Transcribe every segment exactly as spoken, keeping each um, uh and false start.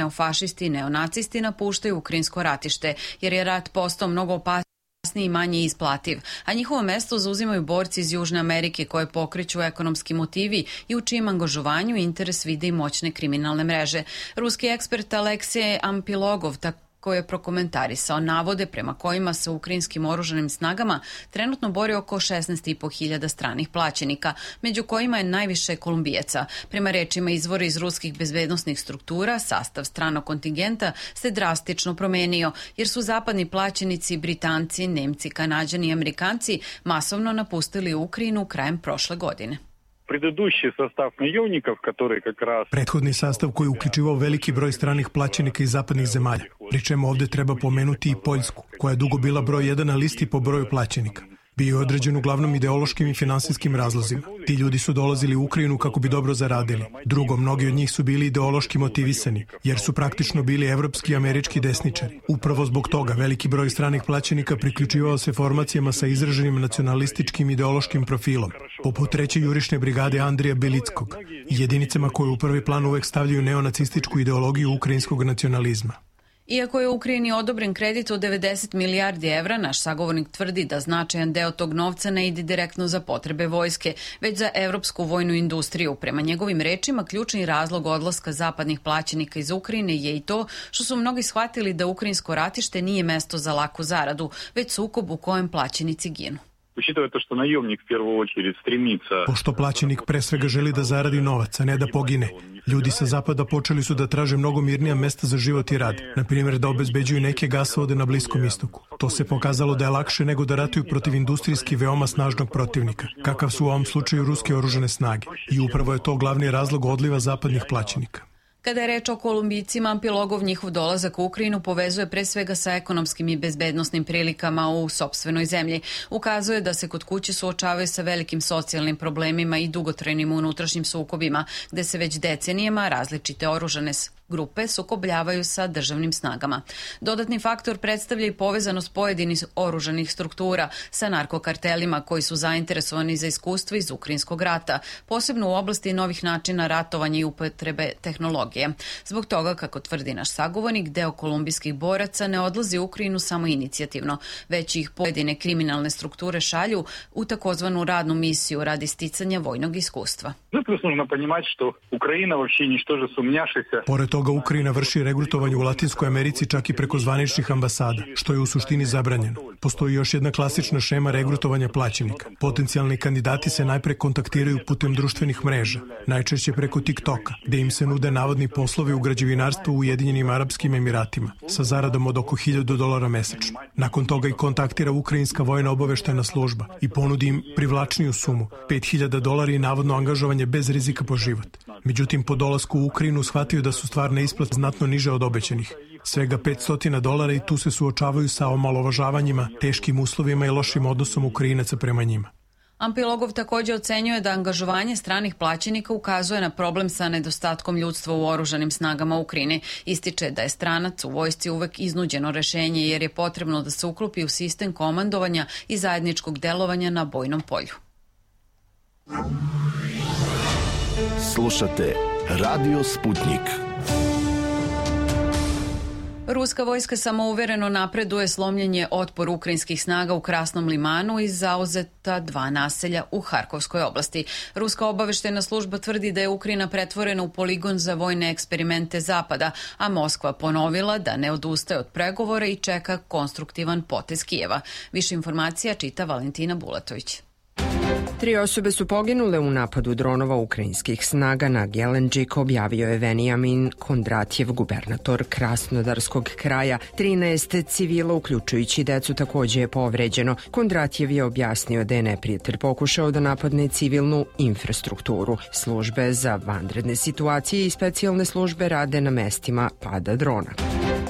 neofašisti i neonacisti napuštaju ukrajinsko ratište, jer je rat postao mnogo opasniji i manje isplativ, a njihovo mesto zauzimaju borci iz Južne Amerike koje pokreću ekonomski motivi i u čijem angažovanju interes vide i moćne kriminalne mreže. Ruski ekspert Aleksej Ampilogov tako koji je prokomentarisao navode prema kojima se u ukrajinskim oružanim snagama trenutno bori oko šesnaest i po hiljada stranih plaćenika, među kojima je najviše Kolumbijaca. Prema rečima izvora iz ruskih bezbednosnih struktura, sastav stranog kontingenta se drastično promenio, jer su zapadni plaćenici, Britanci, Nemci, Kanađani i Amerikanci masovno napustili Ukrajinu krajem prošle godine. Prethodni sastav koji je uključivao veliki broj stranih plaćenika iz zapadnih zemalja. Pri čemu ovde treba pomenuti i Poljsku, koja je dugo bila broj jedan na listi po broju plaćenika. Bio je određen uglavnom ideološkim i finansijskim razlozima. Ti ljudi su dolazili u Ukrajinu kako bi dobro zaradili. Drugo, mnogi od njih su bili ideološki motivisani, jer su praktično bili evropski i američki desničari. Upravo zbog toga veliki broj stranih plaćenika priključivao se formacijama sa izraženim nacionalističkim ideološkim profilom, poput treće jurišne brigade Andrija Belickog i jedinicama koje u prvi plan uvek stavljaju neonacističku ideologiju ukrajinskog nacionalizma. Iako je Ukrajini odobren kredit od devedeset milijardi evra, naš sagovornik tvrdi da značajan deo tog novca ne ide direktno za potrebe vojske, već za evropsku vojnu industriju. Prema njegovim rečima, ključni razlog odlaska zapadnih plaćenika iz Ukrajine je i to što su mnogi shvatili da ukrajinsko ratište nije mesto za laku zaradu, već sukob u kojem plaćenici ginu. Pošto plaćenik pre svega želi da zaradi novac, a ne da pogine, ljudi sa zapada počeli su da traže mnogo mirnija mesta za život i rad, na primjer da obezbeđuju neke gasovode na Bliskom istoku. To se pokazalo da je lakše nego da ratuju protiv industrijski veoma snažnog protivnika, kakav su u ovom slučaju ruske oružane snage. I upravo je to glavni razlog odliva zapadnih plaćenika. Kada je reč o Kolumbijcima, Ampilogov njihov dolazak u Ukrajinu povezuje pre svega sa ekonomskim i bezbednosnim prilikama u sopstvenoj zemlji. Ukazuje da se kod kuće suočavaju sa velikim socijalnim problemima i dugotrajnim unutrašnjim sukobima, gde se već decenijama različite oružane grupe sukobljavaju sa državnim snagama. Dodatni faktor predstavlja i povezanost pojedinih oružanih struktura sa narkokartelima koji su zainteresovani za iskustvo iz ukrajinskog rata, posebno u oblasti novih načina ratovanja i upotrebe tehnologije. Zbog toga, kako tvrdi naš sagovornik, deo kolumbijskih boraca ne odlazi u Ukrajinu samo inicijativno, već ih pojedine kriminalne strukture šalju u takozvanu radnu misiju radi sticanja vojnog iskustva. Pored toga, Ukrajina vrši regrutovanje u Latinskoj Americi čak i preko zvaničnih ambasada, što je u suštini zabranjeno. Postoji još jedna klasična šema regrutovanja plaćenika. Potencijalni kandidati se najpre kontaktiraju putem društvenih mreža, najčešće preko TikToka, gde im se nude navodni poslovi u građevinarstvu u Ujedinjenim Arapskim Emiratima, sa zaradom od oko hiljadu dolara mesečno. Nakon toga i kontaktira ukrajinska vojna obaveštajna služba i ponudi im privlačniju sumu, pet hiljada dolara i navodno angažovanje bez rizika po život. Međutim, po dolasku u Ukrajinu shvatio da su stvarne isplate znatno niže od obećanih. Svega petsto dolara i tu se suočavaju sa omalovažavanjima, teškim uslovima i lošim odnosom Ukrajinaca prema njima. Ampilogov također ocenjuje da angažovanje stranih plaćenika ukazuje na problem sa nedostatkom ljudstva u oružanim snagama Ukrajine. Ističe da je stranac u vojsci uvek iznuđeno rešenje jer je potrebno da se uklopi u sistem komandovanja i zajedničkog delovanja na bojnom polju. Slušate Radio Sputnik. Ruska vojska samouvereno napreduje slomljenje otpor ukrajinskih snaga u Krasnom limanu i zauzeta dva naselja u Harkovskoj oblasti. Ruska obaveštajna služba tvrdi da je Ukrajina pretvorena u poligon za vojne eksperimente Zapada, a Moskva ponovila da ne odustaje od pregovora i čeka konstruktivan potez Kijeva. Više informacija čita Valentina Bulatović. Tri osobe su poginule u napadu dronova ukrajinskih snaga na Gelenđik, objavio je Venijamin Kondratjev, gubernator Krasnodarskog kraja. trinaest civila, uključujući decu, takođe je povređeno. Kondratjev je objasnio da je neprijatelj pokušao da napadne civilnu infrastrukturu. Službe za vanredne situacije i specijalne službe rade na mestima pada drona.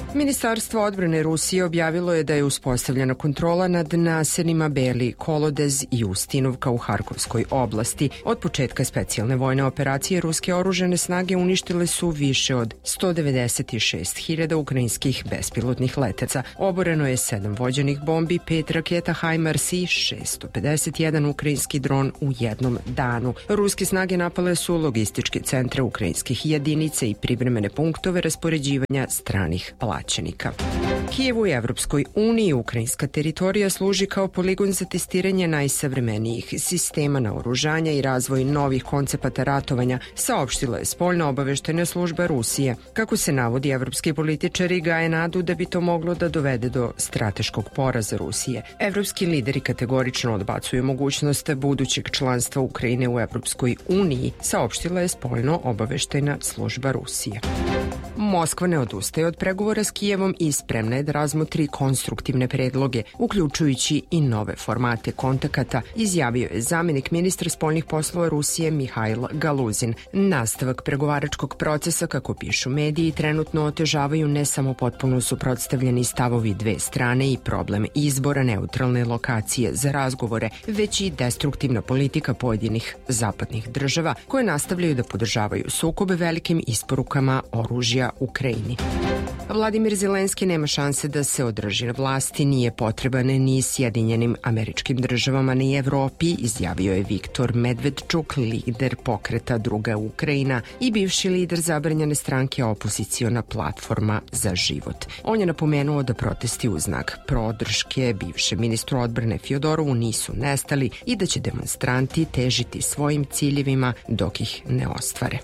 Ministarstvo odbrane Rusije objavilo je da je uspostavljena kontrola nad naseljima Beli Kolodez i Ustinovka u Harkovskoj oblasti. Od početka specijalne vojne operacije ruske oružane snage uništile su više od sto devedeset šest hiljada ukrajinskih bespilotnih leteca. Oboreno je sedam vođenih bombi, pet raketa HIMARS i šesto pedeset jedan ukrajinski dron u jednom danu. Ruske snage napale su logističke centre ukrajinskih jedinica i privremene punktove raspoređivanja stranih plaćenika. Kijevu i Evropskoj uniji ukrajinska teritorija služi kao poligon za testiranje najsavremenijih sistema naoružanja i razvoj novih koncepata ratovanja, saopštila je spoljna obaveštena služba Rusije. Kako se navodi, evropski političari gaje nadu da bi to moglo da dovede do strateškog poraza Rusije. Evropski lideri kategorično odbacuju mogućnost budućeg članstva Ukrajine u Evropskoj uniji, saopštila je spoljno obaveštena služba Rusije. Moskva ne odustaje od pregovora s Kijevom i spremna je da razmotri konstruktivne predloge, uključujući i nove formate kontakata, izjavio je zamenik ministra spoljnih poslova Rusije Mihail Galuzin. Nastavak pregovaračkog procesa, kako pišu mediji, trenutno otežavaju ne samo potpuno suprotstavljeni stavovi dve strane i problem izbora neutralne lokacije za razgovore, već i destruktivna politika pojedinih zapadnih država koje nastavljaju da podržavaju sukobe velikim isporukama oružja Ukrajini. Vladimir Zelenski nema šanse da se održi na vlasti, nije potreban ni Sjedinjenim Američkim Državama ni Evropi, izjavio je Viktor Medvedčuk, lider pokreta Druga Ukrajina i bivši lider zabranjene stranke Opoziciona platforma za život. On je napomenuo da protesti u znak podrške bivšem ministru odbrane Fjodorovu nisu nestali i da će demonstranti težiti svojim ciljevima dok ih ne ostvare.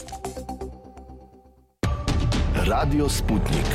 Radio Sputnik.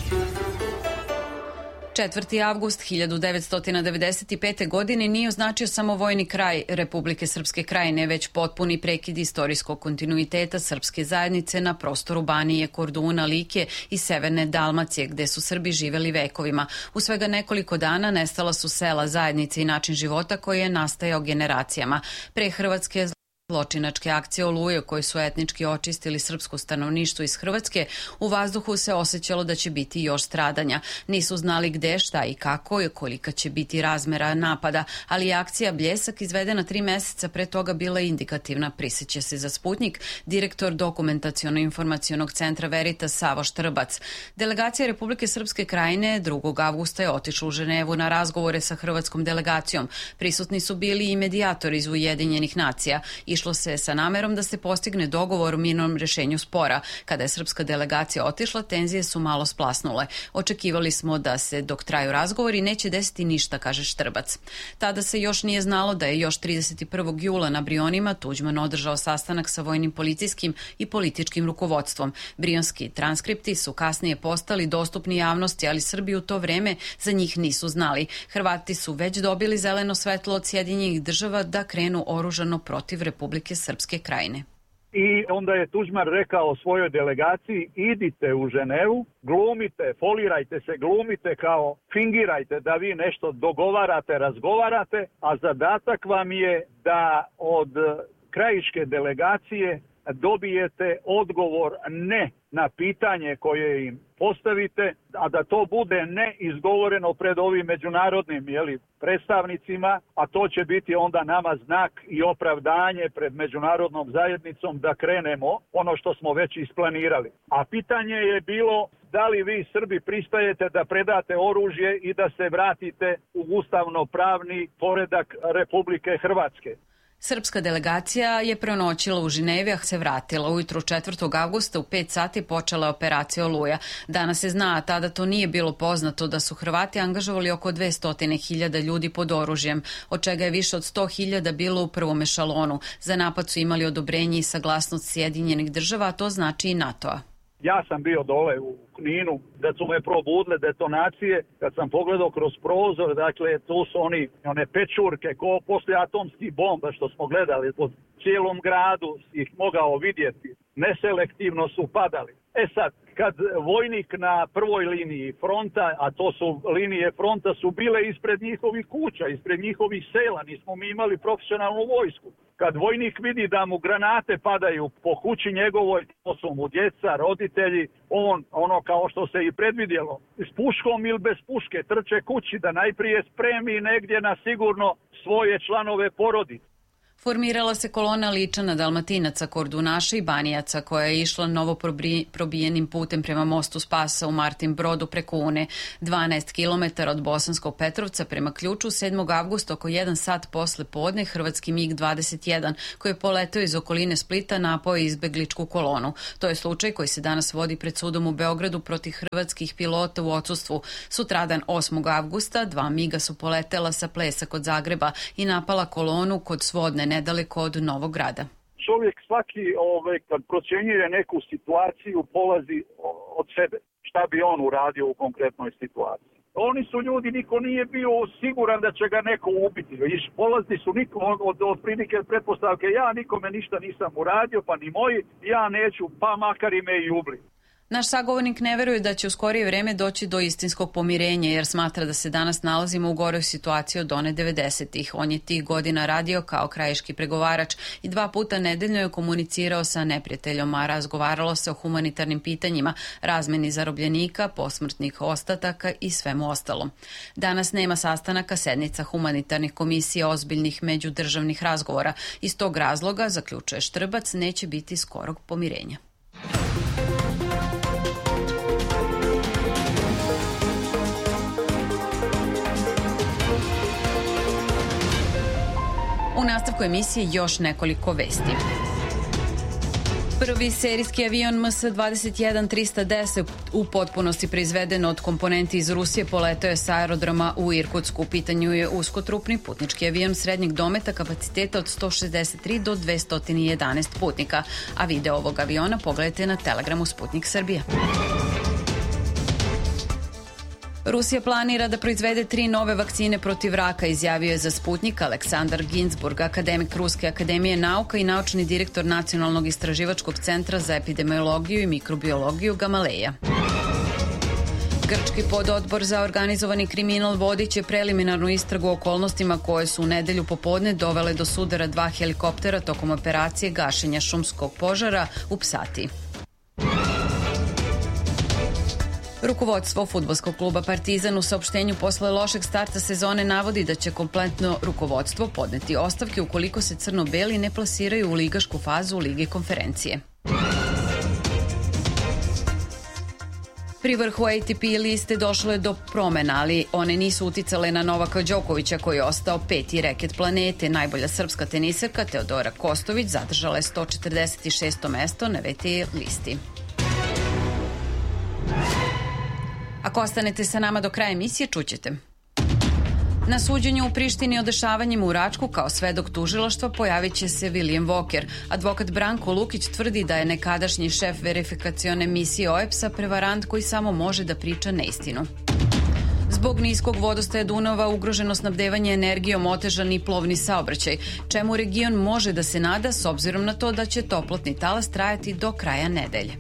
četvrti avgust hiljadu devetsto devedeset pete. godine nije označio samo vojni kraj Republike Srpske Krajine, već potpuni prekid istorijskog kontinuiteta srpske zajednice na prostoru Banije, Korduna, Like i severne Dalmacije, gde su Srbi živeli vekovima. U svega nekoliko dana nestala su sela, zajednice i način života koji je nastajao generacijama. Pre Hrvatske zločinačke akcije Oluje koje su etnički očistili srpsko stanovništvo iz Hrvatske, u vazduhu se osjećalo da će biti još stradanja. Nisu znali gde, šta i kako i kolika će biti razmera napada, ali je akcija Bljesak izvedena tri meseca pre toga bila indikativna, prisjeća se za Sputnik direktor dokumentaciono-informacionog centra Veritas Savo Štrbac. Delegacija Republike Srpske Krajine drugog avgusta je otišla u Ženevu na razgovore sa hrvatskom delegacijom. Prisutni su bili i medijatori iz Ujedinjenih nacija. Išlo se sa namerom da se postigne dogovor o mirnom rešenju spora. Kada je srpska delegacija otišla, tenzije su malo splasnule. Očekivali smo da se dok traju razgovori neće desiti ništa, kaže Štrbac. Tada se još nije znalo da je još trideset prvog jula na Brionima Tuđman održao sastanak sa vojnim, policijskim i političkim rukovodstvom. Brionski transkripti su kasnije postali dostupni javnosti, ali Srbi u to vreme za njih nisu znali. Hrvati su već dobili zeleno svetlo od Sjedinjenih država da krenu oružano protiv Republike Srpske Krajine. I onda je Tuđman rekao svojoj delegaciji: idite u Ženevu, glumite, folirajte se, glumite kao, fingirajte da vi nešto dogovarate, razgovarate, a zadatak vam je da od krajiške delegacije dobijete odgovor ne na pitanje koje im postavite, a da to bude ne izgovoreno pred ovim međunarodnim jeli, predstavnicima, a to će biti onda nama znak i opravdanje pred međunarodnom zajednicom da krenemo ono što smo već isplanirali. A pitanje je bilo: da li vi Srbi pristajete da predate oružje i da se vratite u ustavno-pravni poredak Republike Hrvatske? Srpska delegacija je prenoćila u Ženevi, a se vratila. Ujutru četvrtog avgusta u pet sati počela je operacija Oluja. Danas se zna, a tada to nije bilo poznato, da su Hrvati angažovali oko dvesta hiljada ljudi pod oružjem, od čega je više od sto hiljada bilo u prvom ešalonu. Za napad su imali odobrenje i saglasnost Sjedinjenih država, a to znači i NATO-a. Ja sam bio dole u Kninu, da su me probudile detonacije, kad sam pogledao kroz prozor, dakle, tu su oni, one pečurke, ko poslije atomskih bomba što smo gledali, po cijelom gradu ih mogao vidjeti. neselektivno su padali. E sad, kad vojnik na prvoj liniji fronta, a to su linije fronta su bile ispred njihovih kuća, ispred njihovih sela, nismo mi imali profesionalnu vojsku. Kad vojnik vidi da mu granate padaju po kući njegovoj, to su mu djeca, roditelji, on, ono kao što se i predvidjelo, s puškom ili bez puške trče kući da najprije spremi negdje na sigurno svoje članove porodice. Formirala se kolona Ličana, Dalmatinaca, Kordunaša i Banijaca koja je išla novo probijenim putem prema mostu Spasa u Martin Brodu preko Une, dvanaest kilometara od Bosanskog Petrovca prema Ključu. sedmog avgusta oko jedan sat posle podne hrvatski mig dvadeset jedan koji je poletao iz okoline Splita napao je izbegličku kolonu. To je slučaj koji se danas vodi pred sudom u Beogradu protiv hrvatskih pilota u odsustvu. Sutradan osmog avgusta dva miga su poletela sa Plesa kod Zagreba i napala kolonu kod Svodne nedaleko od Novog Grada. Čovjek svaki ovaj, kad procjenjuje neku situaciju polazi od sebe. Šta bi on uradio u konkretnoj situaciji? Oni su ljudi, niko nije bio siguran da će ga neko ubiti. Iš, polazni su niko od, od, od prilike pretpostavke, ja nikome ništa nisam uradio, pa ni moji, ja neću, pa makar i me i ubli. Naš sagovornik ne veruje da će u skorije vreme doći do istinskog pomirenja jer smatra da se danas nalazimo u goroj situaciji od one devedesetih. On je tih godina radio kao krajiški pregovarač i dva puta nedeljno je komunicirao sa neprijateljom, a razgovaralo se o humanitarnim pitanjima, razmeni zarobljenika, posmrtnih ostataka i svemu ostalom. Danas nema sastanaka sednica humanitarnih komisija ozbiljnih međudržavnih razgovora. Iz tog razloga, zaključuje Štrbac, neće biti skorog pomirenja. U nastavku emisije još nekoliko vesti. Prvi serijski avion M S dvadeset jedan trista deset u potpunosti proizveden od komponenti iz Rusije poletao je sa aerodroma u Irkutsku. U pitanju je uskotrupni putnički avion srednjeg dometa kapaciteta od sto šezdeset tri do dvesta jedanaest putnika. A video ovog aviona pogledajte na Telegramu Sputnik Srbije. Rusija planira da proizvede tri nove vakcine protiv raka, izjavio je za Sputnik Aleksandar Ginzburg, akademik Ruske akademije nauka i naučni direktor Nacionalnog istraživačkog centra za epidemiologiju i mikrobiologiju Gamaleja. Grčki pododbor za organizovani kriminal vodit će preliminarnu istragu o okolnostima koje su u nedelju popodne dovele do sudara dva helikoptera tokom operacije gašenja šumskog požara u Psati. Rukovodstvo fudbalskog kluba Partizan u saopštenju posle lošeg starta sezone navodi da će kompletno rukovodstvo podneti ostavke ukoliko se crno-beli ne plasiraju u ligašku fazu Lige konferencije. Pri vrhu A T P liste došlo je do promena, ali one nisu uticale na Novaka Đokovića koji je ostao peti reket planete. Najbolja srpska teniserka Teodora Kostović zadržala je sto četrdeset šesto mesto na V T listi. Ako ostanete sa nama do kraja emisije, čućete. Na suđenju u Prištini o dešavanjima u Račku kao svedok tužilaštva pojavit će se William Walker. Advokat Branko Lukić tvrdi da je nekadašnji šef verifikacione misije O E P S-a prevarant koji samo može da priča neistinu. Zbog niskog vodostaja Dunava ugroženo snabdevanje energijom, otežan i plovni saobraćaj, čemu region može da se nada s obzirom na to da će toplotni talas trajati do kraja nedelje.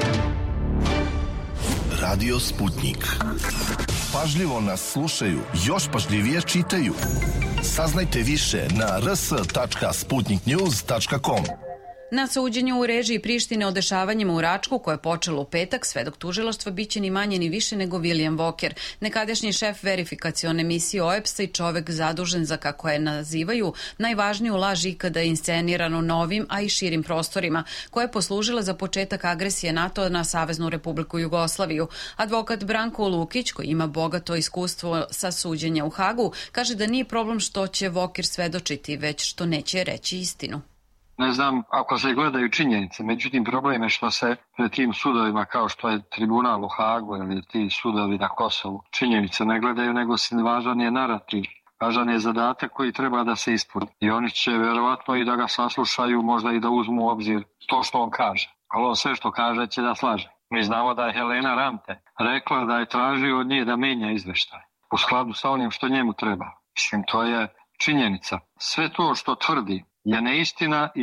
Radio Sputnik. Pažljivo nas slušaju, još pažljivije čitaju. Saznajte više na r s tačka sputnik news tačka com. Na suđenju u režiji Prištine o dešavanjima u Račku, koje je počelo u petak, svedok tužilaštva biće ni manje ni više nego William Walker, nekadašnji šef verifikacione misije O E P S-a i čovek zadužen za, kako je nazivaju, najvažniju laž ikada insceniranu na ovim, a i širim prostorima, koja je poslužila za početak agresije NATO na Saveznu Republiku Jugoslaviju. Advokat Branko Lukić, koji ima bogato iskustvo sa suđenja u Hagu, kaže da nije problem što će Walker svedočiti, već što neće reći istinu. Ne znam ako se gledaju činjenice, međutim problem je što se pred tim sudovima kao što je tribunal u Hagu ili ti sudovi na Kosovu činjenice ne gledaju, nego se važan je narativ, važan je zadatak koji treba da se ispuni. I oni će verovatno i da ga saslušaju, možda i da uzmu u obzir to što on kaže. Ali on sve što kaže će da slaže. Mi znamo da je Helena Ramte rekla da je tražio od nje da menja izveštaj u skladu sa onim što njemu treba. Mislim, to je činjenica. Sve to što tvrdi je neistina i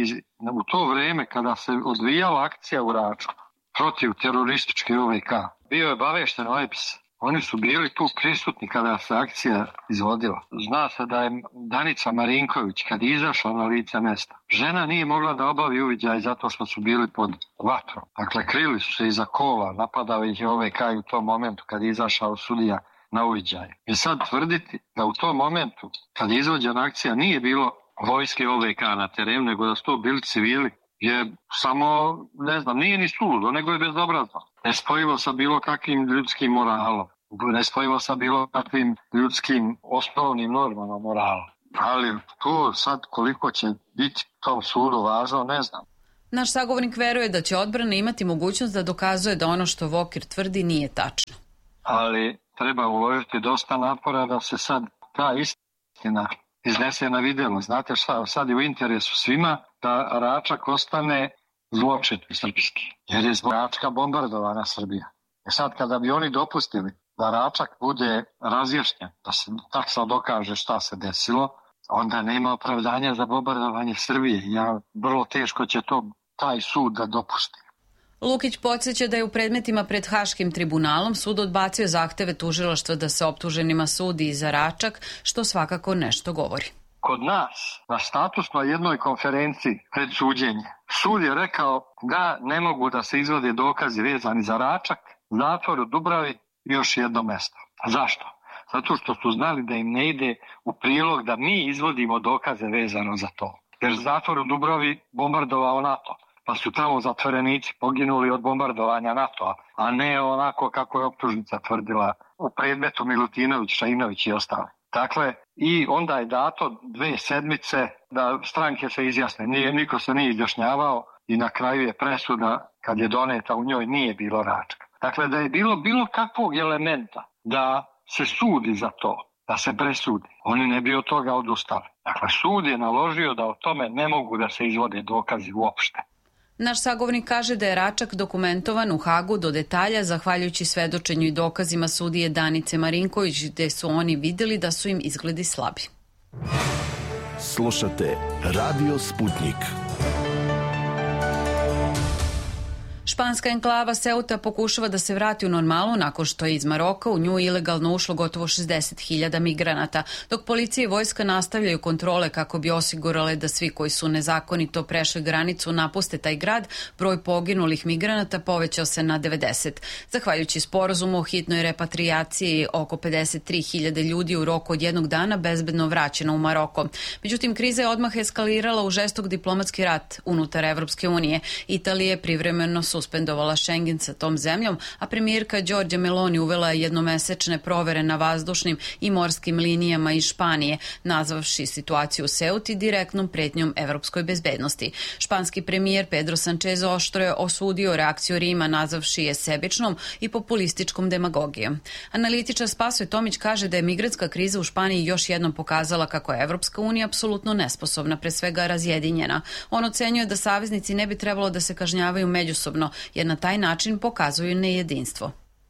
u to vrijeme kada se odvijala akcija u Račku protiv terorističke O V K, bio je obavešten O E P S. Oni su bili tu prisutni kada se akcija izvodila. Zna se da je Danica Marinković, kad je izašla na lice mesta, žena nije mogla da obavi uviđaj zato što su bili pod vatrom. Dakle, krili su se iza kola, napadao ih je O V K u tom momentu kad je izašao sudija na uviđaj. I sad tvrditi da u tom momentu, kad je izvođena akcija, nije bilo vojske O V K na terenu, nego da su to bili civili, je samo, ne znam, nije ni suludo, nego je bezobrazno. Nespojivo sa bilo kakvim ljudskim moralom. Nespojivo sa bilo kakvim ljudskim osnovnim normama morala. Ali to sad koliko će biti tom sudu važno, ne znam. Naš sagovornik veruje da će odbrana imati mogućnost da dokazuje da ono što Vokir tvrdi nije tačno. Ali treba uložiti dosta napora da se sad ta istina iznese na vidjelo. Znate šta, sad je u interesu svima da Račak ostane zločin srpski. Jer je zbog Račka bombardovana Srbija. I sad kada bi oni dopustili da Račak bude razjašnjen, da se tačno dokaže šta se desilo, onda nema opravdanja za bombardovanje Srbije. Ja, vrlo teško će to taj sud da dopusti. Lukić podsjeća da je u predmetima pred Haškim tribunalom sud odbacio zahteve tužilaštva da se optuženima sudi i za Račak, što svakako nešto govori. Kod nas, na statusnoj jednoj konferenciji pred suđenje, sud je rekao da ne mogu da se izvode dokazi vezani za Račak, zatvor u Dubravi i još jedno mesto. Zašto? Zato što su znali da im ne ide u prilog da mi izvodimo dokaze vezano za to. Jer zatvor u Dubravi bombardovao NATO, pa su tamo zatvorenici poginuli od bombardovanja NATO-a, a ne onako kako je optužnica tvrdila u predmetu Milutinović, Šainović i ostali. Dakle, i onda je dato dve sedmice da stranke se izjasne. Nije, niko se nije izjašnjavao i na kraju je presuda, kad je doneta, u njoj nije bilo Račka. Dakle, da je bilo bilo kakvog elementa da se sudi za to, da se presudi, oni ne bi od toga odustali. Dakle, sud je naložio da o tome ne mogu da se izvode dokazi uopšte. Naš sagovornik kaže da je Račak dokumentovan u Hagu do detalja zahvaljujući svedočenju i dokazima sudije Danice Marinković, gde su oni videli da su im izgledi slabi. Slušate Radio Sputnik. Španska enklava Ceuta pokušava da se vrati u normalu nakon što je iz Maroka u nju ilegalno ušlo gotovo šezdeset hiljada migranata, dok policija i vojska nastavljaju kontrole kako bi osigurale da svi koji su nezakonito prešli granicu napuste taj grad. Broj poginulih migranata povećao se na devedeset. Zahvaljujući sporazumu o hitnoj repatrijaciji, oko pedeset tri hiljade ljudi u roku od jednog dana bezbedno vraćeno u Maroko. Međutim, kriza je odmah eskalirala u žestok diplomatski rat unutar Evropske unije. Italija je privremeno suspendovala Schengen sa tom zemljom, a premijerka Giorgia Meloni uvela jednomesečne provere na vazdušnim i morskim linijama iz Španije, nazvavši situaciju u Ceuti direktnom pretnjom evropskoj bezbednosti. Španski premijer Pedro Sanchez oštro je osudio reakciju Rima, nazvavši je sebičnom i populističkom demagogijom. Analitičar Spasoje Tomić kaže da je migrantska kriza u Španiji još jednom pokazala kako je Evropska unija apsolutno nesposobna, pre svega razjedinjena. On ocenjuje da saveznici ne bi trebalo da se kažnjavaju međusobno, jer na taj način pokazuju nejedinstvo.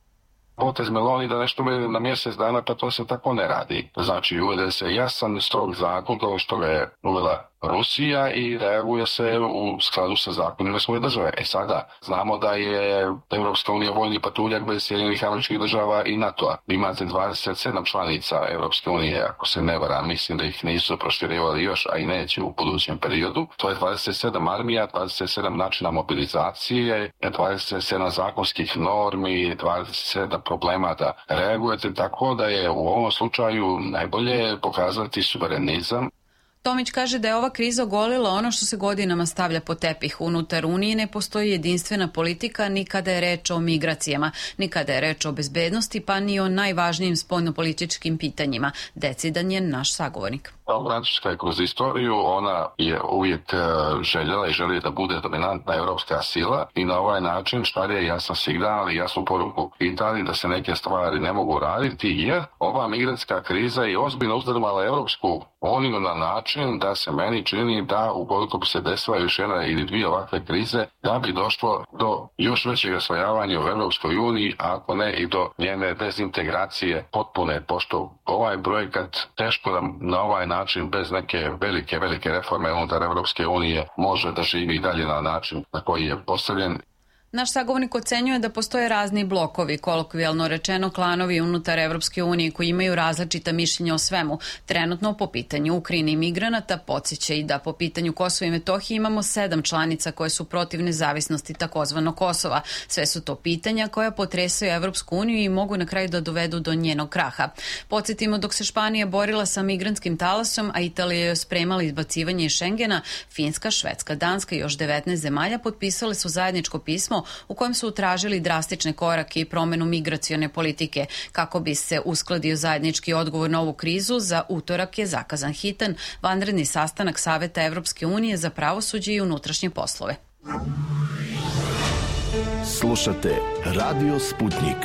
Potez Meloni da nešto uvede na mjesec dana, pa to se tako ne radi. Znači, uvede se jasan, strog zakon, kao što ga je uvela Rusija i reaguje se u skladu sa zakonima svoje države. E sada, znamo da je Evropska unija vojni patuljak bez Sjedinjenih Američkih Država i NATO-a. Imate dvadeset sedam članica Evropske unije, ako se ne varam, mislim da ih nisu proširivali još, a i neće u budućem periodu. To je dvadeset sedam armija, dvadeset sedam načina mobilizacije, dvadeset sedam zakonskih normi, dvadeset sedam problema da reagujete, tako da je u ovom slučaju najbolje pokazati suverenizam. Tomić kaže da je ova kriza ogolila ono što se godinama stavlja pod tepih. Unutar Unije ne postoji jedinstvena politika ni kada je reč o migracijama, ni kada je reč o bezbednosti, pa ni o najvažnijim spoljnopolitičkim pitanjima. Decidan je naš sagovornik. Francuska je kroz istoriju, ona je uvijek željela i želi da bude dominantna evropska sila i na ovaj način šalje jasan signal i jasnu poruku Italiji da se neke stvari ne mogu raditi, jer ova migrantska kriza je ozbiljno uzdrmala Evropsku uniju na način način da se meni čini da ukoliko bi se desila još jedna ili dvije ovakve krize, da bi došlo do još većeg osvojavanja u Evropskoj uniji, a ako ne i do njene dezintegracije potpune, pošto ovaj projekat teško da na ovaj način bez neke velike, velike reforme unutar Evropske unije može da živi i dalje na način na koji je postavljen. Naš sagovornik ocenjuje da postoje razni blokovi, kolokvijalno rečeno klanovi unutar Evropske unije koji imaju različita mišljenja o svemu. Trenutno po pitanju Ukrajine i migranata podsjeća i da po pitanju Kosova i Metohije imamo sedam članica koje su protiv nezavisnosti takozvanog Kosova. Sve su to pitanja koja potresaju Evropsku uniju i mogu na kraju da dovedu do njenog kraha. Podsjetimo, dok se Španija borila sa migrantskim talasom, a Italija je spremala izbacivanje iz Šengena, Finska, Švedska, Danska i još devetnaest zemalja potpisale su zajedničko pismo u kojem su tražili drastične korake i promenu migracione politike. Kako bi se uskladio zajednički odgovor na ovu krizu, za utorak je zakazan hitan vanredni sastanak Saveta Evropske unije za pravosuđe i unutrašnje poslove. Slušate Radio Sputnik.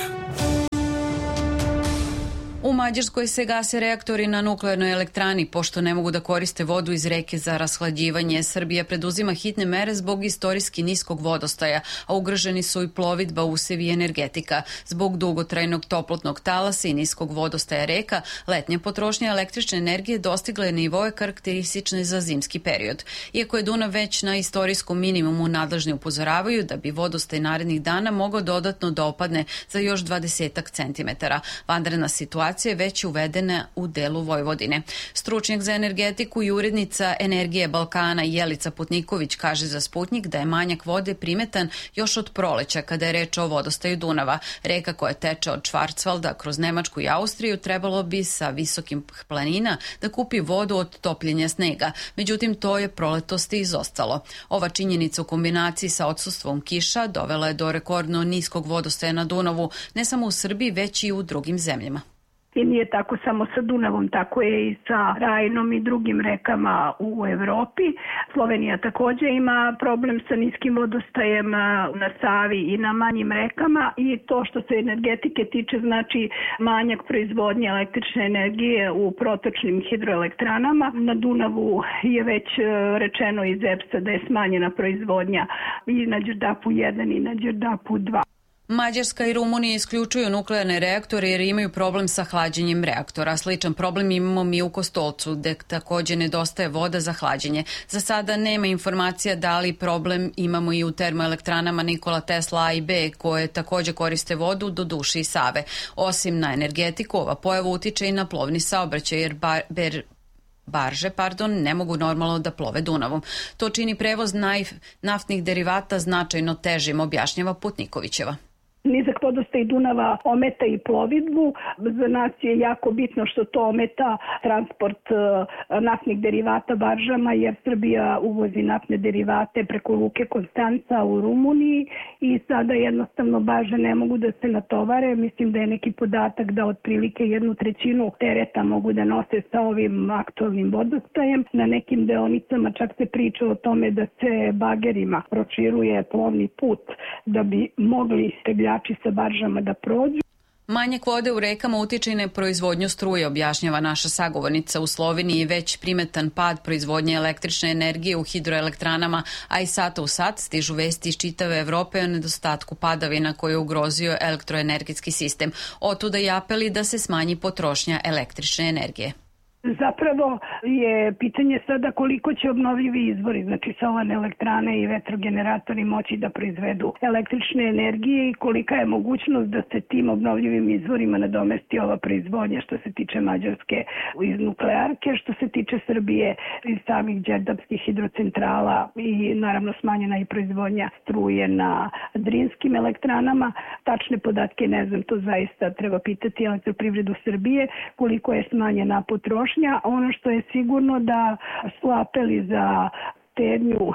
U Mađarskoj se gase reaktori na nuklearnoj elektrani, pošto ne mogu da koriste vodu iz reke za rashlađivanje. Srbija preduzima hitne mere zbog istorijski niskog vodostaja, a ugroženi su i plovidba, usevi i energetika. Zbog dugotrajnog toplotnog talasa i niskog vodostaja reka, letnja potrošnja električne energije dostigla je nivoe karakteristične za zimski period. Iako je Dunav već na istorijskom minimumu, nadležni upozoravaju da bi vodostaj narednih dana mogao dodatno da opadne za još dvadesetak centimetara. Vanredna situacija je već uvedena u delu Vojvodine. Stručnjak za energetiku i urednica Energije Balkana Jelica Putniković kaže za Sputnik da je manjak vode primetan još od proleća kada je reč o vodostaju Dunava. Reka koja teče od Švarcvalda kroz Nemačku i Austriju trebalo bi sa visokim planina da kupi vodu od topljenja snega. Međutim, to je proletosti izostalo. Ova činjenica u kombinaciji sa odsustvom kiša dovela je do rekordno niskog vodostaja na Dunavu, ne samo u Srbiji, već i u drugim zemljama. I nije tako samo sa Dunavom, tako je i sa Rajnom i drugim rekama u Evropi. Slovenija takođe ima problem sa niskim vodostajem na Savi i na manjim rekama i to što se energetike tiče znači manjak proizvodnje električne energije u protočnim hidroelektranama. Na Dunavu je već rečeno iz E P S-a da je smanjena proizvodnja i na Đerdapu jedan i na Đerdapu dva. Mađarska i Rumunija isključuju nuklearne reaktore jer imaju problem sa hlađenjem reaktora. Sličan problem imamo mi u Kostolcu, gde takođe nedostaje voda za hlađenje. Za sada nema informacija da li problem imamo i u termoelektranama Nikola Tesla A i B, koje takođe koriste vodu do Duše i Save. Osim na energetiku, ova pojava utiče i na plovni saobraćaj, jer bar, ber, barže, pardon, ne mogu normalno da plove Dunavom. To čini prevoz naj, naftnih derivata značajno težim, objašnjava Putnikovićeva. Nizak vodostaj Dunava ometa i plovidbu. Za nas je jako bitno što to ometa transport naftnih derivata baržama, jer Srbija uvozi naftne derivate preko luke Konstanca u Rumuniji i sada jednostavno barže ne mogu da se natovare. Mislim da je neki podatak da otprilike jednu trećinu tereta mogu da nose sa ovim aktualnim vodostajem. Na nekim deonicama čak se priča o tome da se bagerima proširuje plovni put da bi mogli tegljači sa baržama da prođu. Manjak vode u rekama utiče i na proizvodnju struje, objašnjava naša sagovornica. U Sloveniji već primetan pad proizvodnje električne energije u hidroelektranama, a i sata u sat stižu vesti iz čitave Evrope o nedostatku padavina koji je ugrozio elektroenergetski sistem. Otuda i apeli da se smanji potrošnja električne energije. Zapravo je pitanje sada koliko će obnovljivi izvori, znači solarne elektrane i vetrogeneratori moći da proizvedu električne energije i kolika je mogućnost da se tim obnovljivim izvorima nadomesti ova proizvodnja što se tiče Mađarske iz nuklearke, što se tiče Srbije iz samih đerdapskih hidrocentrala i naravno smanjena i proizvodnja struje na drinskim elektranama. Tačne podatke ne znam, to zaista treba pitati Elektroprivredu Srbije koliko je smanjena potrošnja. Ono što je sigurno da su apeli za štednju uh,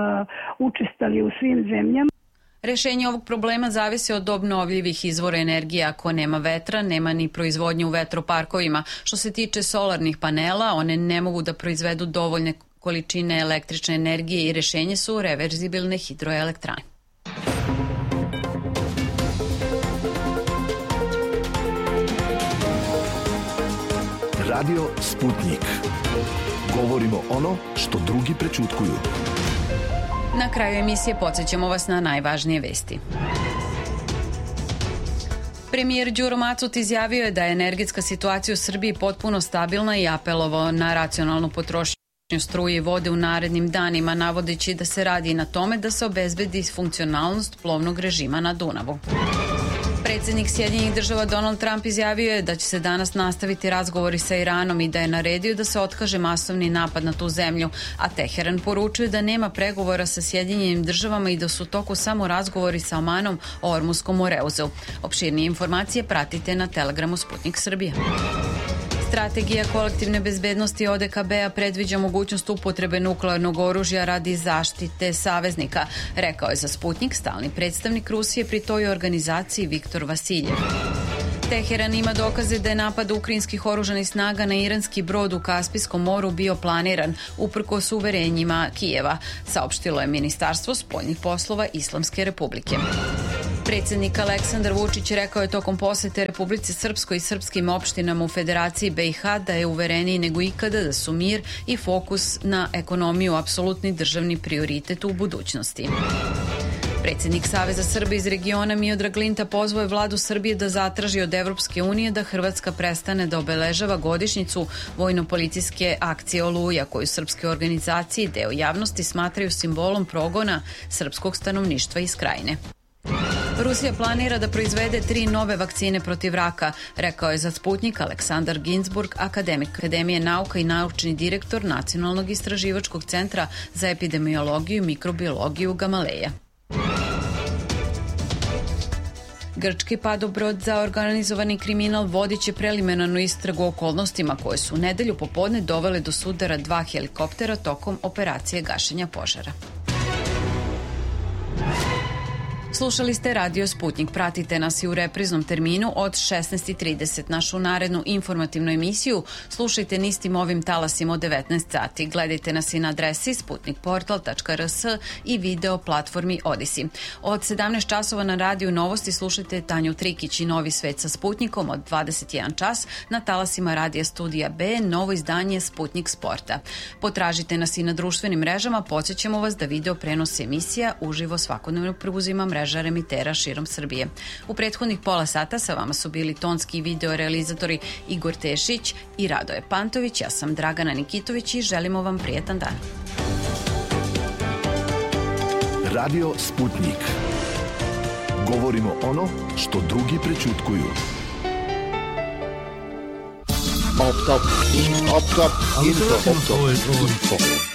učestali u svim zemljama. Rešenje ovog problema zavisi od obnovljivih izvora energije. Ako nema vetra, nema ni proizvodnje u vetroparkovima. Što se tiče solarnih panela, one ne mogu da proizvedu dovoljne količine električne energije i rešenje su reverzibilne hidroelektrane. Radio Sputnik. Govorimo ono što drugi prećutkuju. Na kraju emisije podsjećamo vas na najvažnije vesti. Premijer Đuro Macut izjavio je da je energetska situacija u Srbiji potpuno stabilna i apelovao na racionalnu potrošnju struje i vode u narednim danima, navodeći da se radi na tome da se obezbedi funkcionalnost plovnog režima na Dunavu. Predsjednik Sjedinjenih država Donald Trump izjavio je da će se danas nastaviti razgovori sa Iranom i da je naredio da se otkaže masovni napad na tu zemlju, a Teheran poručuje da nema pregovora sa Sjedinjenim državama i da su u toku samo razgovori sa Omanom o Ormuskom moreuzu. Opširnije informacije pratite na Telegramu Sputnik Srbije. Strategija kolektivne bezbednosti O D K B-a predviđa mogućnost upotrebe nuklearnog oružja radi zaštite saveznika, rekao je za Sputnik stalni predstavnik Rusije pri toj organizaciji Viktor Vasiljev. Teheran ima dokaze da je napad ukrajinskih oružanih snaga na iranski brod u Kaspijskom moru bio planiran, uprkos uverenjima Kijeva, saopštilo je Ministarstvo spoljnih poslova Islamske republike. Predsjednik Aleksandar Vučić rekao je tokom posete Republici Srpskoj i srpskim opštinama u Federaciji B i H da je uvereniji nego ikada da su mir i fokus na ekonomiju apsolutni državni prioritet u budućnosti. Predsjednik Saveza Srbije iz regiona Miodrag Linta pozvao je vladu Srbije da zatraži od Evropske unije da Hrvatska prestane da obeležava godišnjicu vojno-policijske akcije Oluja, koju srpske organizacije i deo javnosti smatraju simbolom progona srpskog stanovništva iz Krajine. Rusija planira da proizvede tri nove vakcine protiv raka, rekao je za Sputnik Aleksandar Ginzburg, akademik Akademije nauka i naučni direktor Nacionalnog istraživačkog centra za epidemiologiju i mikrobiologiju Gamaleja. Grčki padobrod za organizovani kriminal vodit će preliminarnu istragu o okolnostima koje su u nedelju popodne dovele do sudara dva helikoptera tokom operacije gašenja požara. Slušali ste Radio Sputnik. Pratite nas i u repriznom terminu od šesnaest i trideset. Našu narednu informativnu emisiju slušajte na istim ovim talasima od devetnaest sati. Gledajte nas i na adresi sputnikportal tačka r s i video platformi Odisi. Od sedamnaest časova na radiju Novosti slušajte Tanju Trikić i Novi svet sa Sputnikom od dvadeset jedan čas na talasima Radija Studija B, novo izdanje Sputnik Sporta. Potražite nas i na društvenim mrežama, podsjećamo vas da video prenos emisija uživo svakodnevno preuzima mreža remitera širom Srbije. U prethodnih pola sata sa vama su bili tonski i video realizatori Igor Tešić i Radoje Pantović. Ja sam Dragana Nikitović i želimo vam prijetan dan. Radio Sputnik. Govorimo ono što drugi prećutkuju. Op top, op top, info, op top, info.